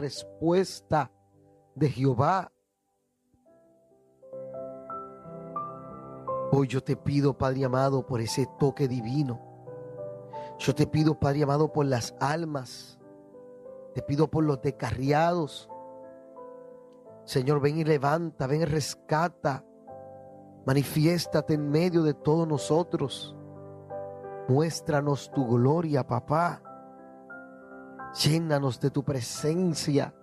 respuesta de Jehová. Hoy yo te pido, Padre amado, por ese toque divino. Yo te pido, Padre amado, por las almas. Te pido por los descarriados. Señor, ven y levanta, ven y rescata. Manifiéstate en medio de todos nosotros. Muéstranos tu gloria, papá. Llénanos de tu presencia.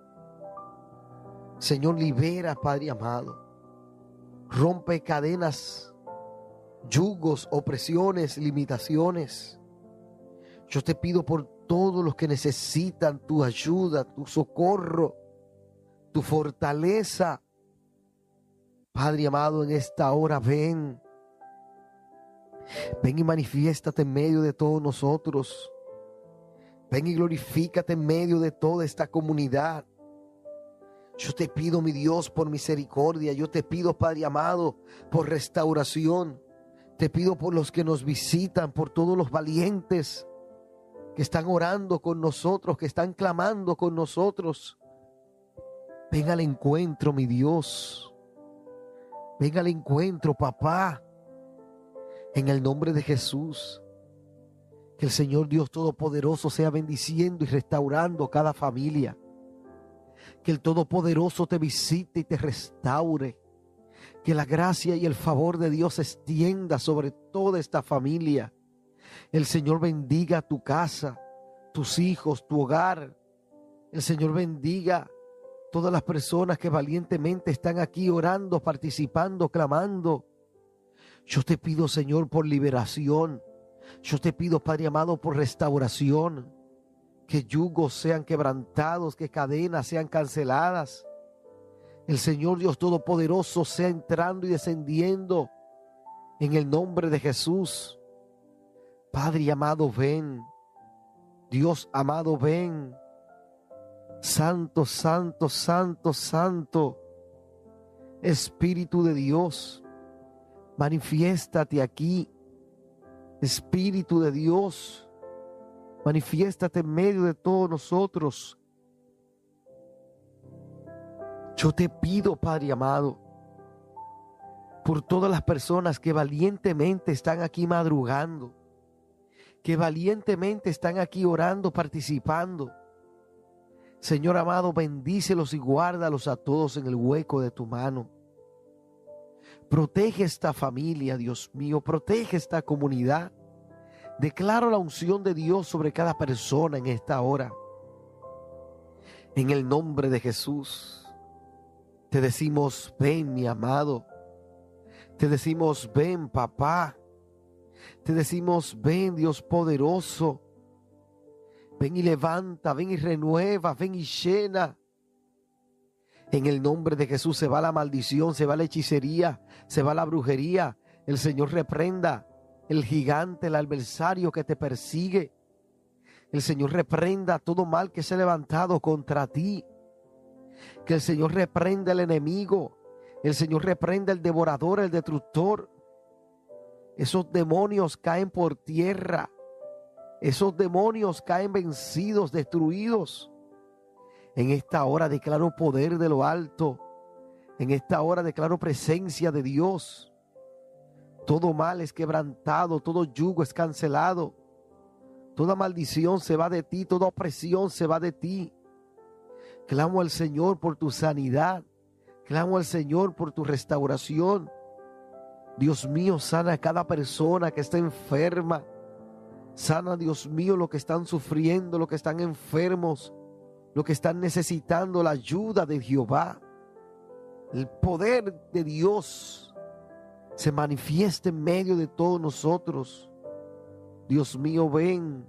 Señor, libera, Padre amado. Rompe cadenas, yugos, opresiones, limitaciones. Yo te pido por todos los que necesitan tu ayuda, tu socorro, tu fortaleza. Padre amado, en esta hora ven. Ven y manifiéstate en medio de todos nosotros. Ven y glorifícate en medio de toda esta comunidad. Yo te pido, mi Dios, por misericordia. Yo te pido, Padre amado, por restauración. Te pido por los que nos visitan, por todos los valientes que están orando con nosotros, que están clamando con nosotros. Ven al encuentro, mi Dios. Ven al encuentro, papá. En el nombre de Jesús. Que el Señor Dios Todopoderoso sea bendiciendo y restaurando cada familia. Que el Todopoderoso te visite y te restaure. Que la gracia y el favor de Dios se extienda sobre toda esta familia. El Señor bendiga tu casa, tus hijos, tu hogar. El Señor bendiga todas las personas que valientemente están aquí orando, participando, clamando. Yo te pido, Señor, por liberación. Yo te pido, Padre amado, por restauración. Que yugos sean quebrantados, que cadenas sean canceladas. El Señor Dios Todopoderoso sea entrando y descendiendo en el nombre de Jesús. Padre amado, ven. Dios amado, ven. Santo, santo, santo, santo. Espíritu de Dios, manifiéstate aquí. Espíritu de Dios, manifiéstate en medio de todos nosotros. Yo te pido, Padre amado, por todas las personas que valientemente están aquí madrugando, que valientemente están aquí orando, participando. Señor amado, bendícelos y guárdalos a todos en el hueco de tu mano. Protege esta familia, Dios mío, protege esta comunidad. Declaro la unción de Dios sobre cada persona en esta hora. En el nombre de Jesús, te decimos, ven, mi amado. Te decimos, ven, papá. Te decimos, ven, Dios poderoso. Ven y levanta, ven y renueva, ven y llena. En el nombre de Jesús se va la maldición, se va la hechicería, se va la brujería. El Señor reprenda el gigante, el adversario que te persigue. El Señor reprenda todo mal que se ha levantado contra ti. Que el Señor reprenda el enemigo. El Señor reprenda el devorador, el destructor. Esos demonios caen por tierra. Esos demonios caen vencidos, destruidos. En esta hora declaro poder de lo alto. En esta hora declaro presencia de Dios. Todo mal es quebrantado, todo yugo es cancelado. Toda maldición se va de ti, toda opresión se va de ti. Clamo al Señor por tu sanidad. Clamo al Señor por tu restauración. Dios mío, sana a cada persona que está enferma. Sana, Dios mío, lo que están sufriendo, lo que están enfermos, lo que están necesitando la ayuda de Jehová. El poder de Dios se manifiesta en medio de todos nosotros. Dios mío, ven.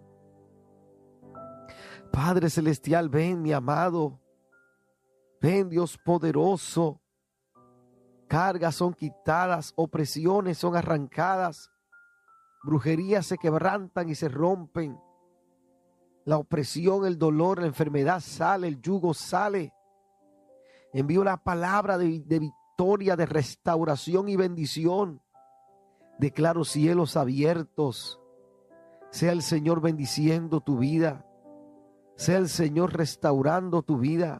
Padre celestial, ven, mi amado. Ven, Dios poderoso. Cargas son quitadas, opresiones son arrancadas. Brujerías se quebrantan y se rompen. La opresión, el dolor, la enfermedad sale, el yugo sale. Envío la palabra de victoria, de restauración y bendición. Declaro cielos abiertos. Sea el Señor bendiciendo tu vida. Sea el Señor restaurando tu vida.